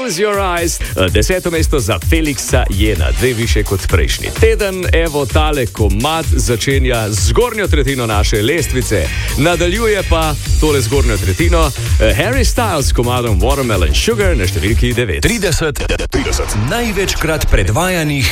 Close Your Eyes. 10. mesto za Felixa Jena, 2 više kot prejšnji teden. Evo tale komad začenja zgornjo tretjino naše lestvice. Nadaljuje pa tole zgornjo tretjino Harry Styles s komadom Watermelon Sugar na številki 9. 30 največkrat predvajanih